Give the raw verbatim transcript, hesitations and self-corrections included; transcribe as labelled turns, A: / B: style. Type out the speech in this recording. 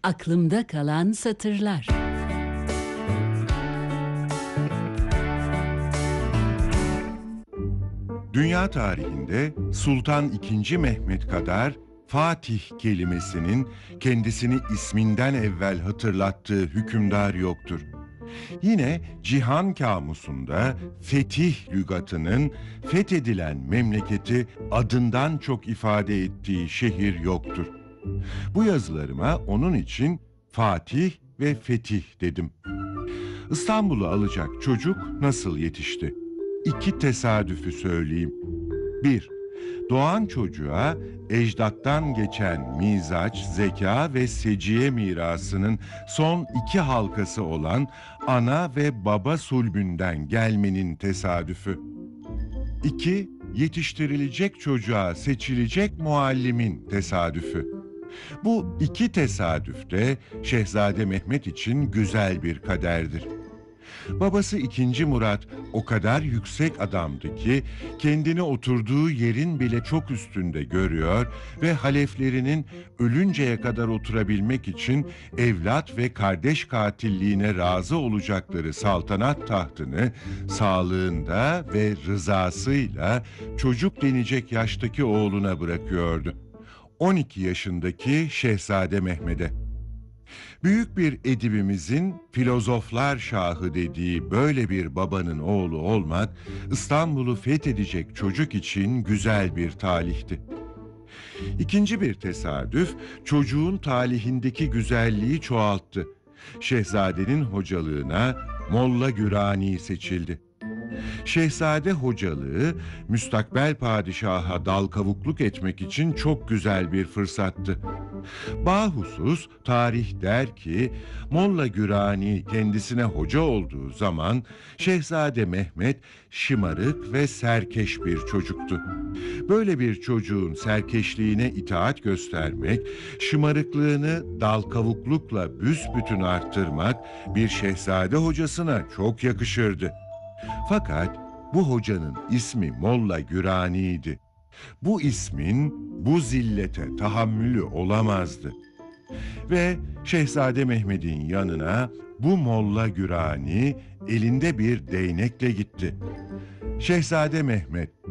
A: Aklımda kalan satırlar.
B: Dünya tarihinde Sultan ikinci. Mehmet kadar Fatih kelimesinin kendisini isminden evvel hatırlattığı hükümdar yoktur. Yine Cihan Kamusu'nda fetih lügatının fethedilen memleketi adından çok ifade ettiği şehir yoktur. Bu yazılarıma onun için Fatih ve Fetih dedim. İstanbul'u alacak çocuk nasıl yetişti? İki tesadüfü söyleyeyim. Bir, doğan çocuğa ecdattan geçen mizaç, zeka ve seciye mirasının son iki halkası olan ana ve baba sulbünden gelmenin tesadüfü. İki, yetiştirilecek çocuğa seçilecek muallimin tesadüfü. Bu iki tesadüf de Şehzade Mehmet için güzel bir kaderdir. Babası ikinci. Murat o kadar yüksek adamdı ki kendini oturduğu yerin bile çok üstünde görüyor ve haleflerinin ölünceye kadar oturabilmek için evlat ve kardeş katilliğine razı olacakları saltanat tahtını sağlığında ve rızasıyla çocuk denecek yaştaki oğluna bırakıyordu. on iki yaşındaki Şehzade Mehmet'e. Büyük bir edibimizin filozoflar şahı dediği böyle bir babanın oğlu olmak, İstanbul'u fethedecek çocuk için güzel bir talihti. İkinci bir tesadüf, çocuğun talihindeki güzelliği çoğalttı. Şehzadenin hocalığına Molla Gürani seçildi. Şehzade hocalığı, müstakbel padişaha dal kavukluk etmek için çok güzel bir fırsattı. Bahusus tarih der ki, Molla Gürani kendisine hoca olduğu zaman Şehzade Mehmet şımarık ve serkeş bir çocuktu. Böyle bir çocuğun serkeşliğine itaat göstermek, şımarıklığını dal kavuklukla büsbütün arttırmak bir şehzade hocasına çok yakışırdı. Fakat bu hocanın ismi Molla Gürani'ydi. Bu ismin bu zillete tahammülü olamazdı. Ve Şehzade Mehmet'in yanına bu Molla Gürani elinde bir değnekle gitti. Şehzade Mehmet,